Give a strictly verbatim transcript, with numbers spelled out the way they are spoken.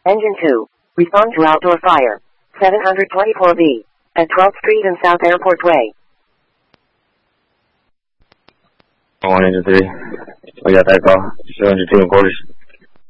Engine two. Respond to outdoor fire. seven twenty-four B. At twelfth Street and South Airport Way. one engine three. We got that call. Show engine two in quarters.